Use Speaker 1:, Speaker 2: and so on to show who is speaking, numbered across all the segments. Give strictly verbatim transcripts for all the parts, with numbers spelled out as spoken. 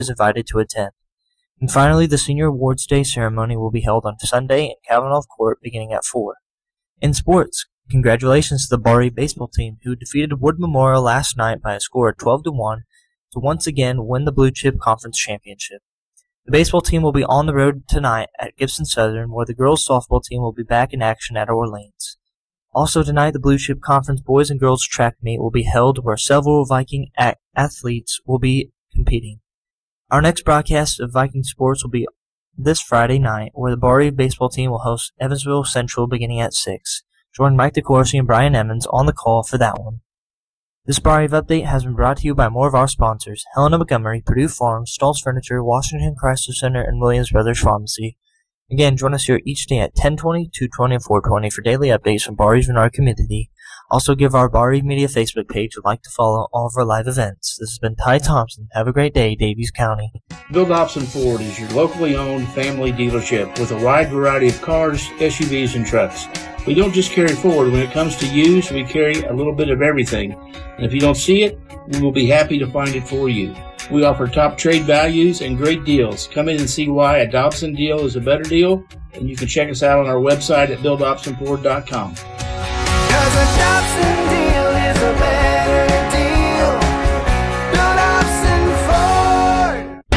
Speaker 1: is invited to attend. And finally, the Senior Awards Day ceremony will be held on Sunday in Kavanaugh Court beginning at four. In sports, congratulations to the Barry baseball team who defeated Wood Memorial last night by a score of twelve to one to once again win the Blue Chip Conference Championship. The baseball team will be on the road tonight at Gibson Southern, where the girls softball team will be back in action at Orleans. Also tonight, the Blue Chip Conference boys and girls track meet will be held where several Viking a- athletes will be competing. Our next broadcast of Viking sports will be this Friday night, where the Barry baseball team will host Evansville Central beginning at six. Join Mike DeCourcy and Brian Emmons on the call for that one. This Barry Update has been brought to you by more of our sponsors: Helena Montgomery, Purdue Farms, Stolz Furniture, Washington Chrysler Center, and Williams Brothers Pharmacy. Again, join us here each day at ten twenty, two twenty, and four twenty for daily updates from Barry's in our community. Also, give our Barry Media Facebook page a like to follow all of our live events. This has been Ty Thompson. Have a great day, Davies County.
Speaker 2: Bill Dobson Ford is your locally owned family dealership with a wide variety of cars, S U Vs, and trucks. We don't just carry Ford. When it comes to used, we carry a little bit of everything. And if you don't see it, we will be happy to find it for you. We offer top trade values and great deals. Come in and see why a Dobson deal is a better deal. And you can check us out on our website at bill dobson ford dot com.
Speaker 3: Cause a Dobson deal is a better deal. Bill Dobson Ford.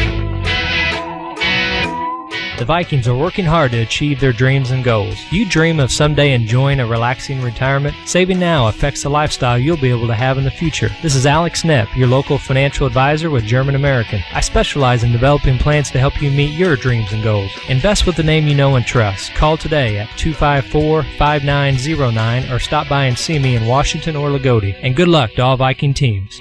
Speaker 4: The Vikings are working hard to achieve their dreams and goals. You dream of someday enjoying a relaxing retirement? Saving now affects the lifestyle you'll be able to have in the future. This is Alex Knepp, your local financial advisor with German American. I specialize in developing plans to help you meet your dreams and goals. Invest with the name you know and trust. Call today at two five four, five nine zero nine or stop by and see me in Washington or Lagodi. And good luck to all Viking teams.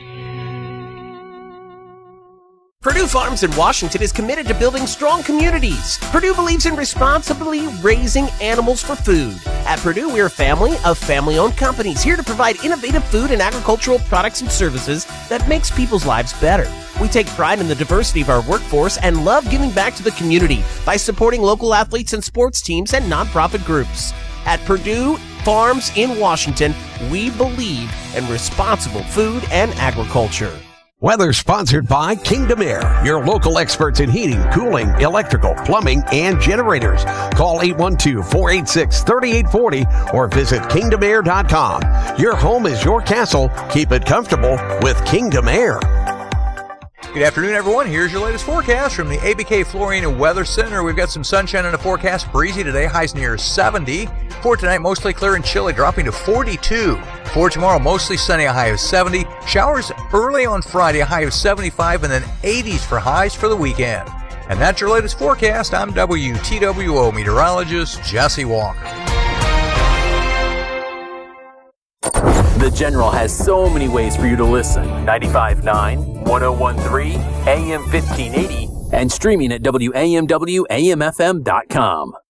Speaker 5: Purdue Farms in Washington is committed to building strong communities. Purdue believes in responsibly raising animals for food. At Purdue, we're a family of family-owned companies here to provide innovative food and agricultural products and services that makes people's lives better. We take pride in the diversity of our workforce and love giving back to the community by supporting local athletes and sports teams and nonprofit groups. At Purdue Farms in Washington, we believe in responsible food and agriculture.
Speaker 6: Weather sponsored by Kingdom Air, your local experts in heating, cooling, electrical, plumbing, and generators. Call eight one two, four eight six, three eight four zero or visit kingdom air dot com. Your home is your castle. Keep it comfortable with Kingdom Air.
Speaker 7: Good afternoon, everyone. Here's your latest forecast from the A B K Flooring and Weather Center. We've got some sunshine in the forecast. Breezy today, highs near seventy. For tonight, mostly clear and chilly, dropping to forty-two. For tomorrow, mostly sunny, a high of seventy. Showers early on Friday, a high of seventy-five, and then eighties for highs for the weekend. And that's your latest forecast. I'm W T W O meteorologist Jesse Walker.
Speaker 8: The General has so many ways for you to listen. ninety-five point nine, one oh one point three, A M fifteen eighty, and streaming at W A M W A M F M dot com.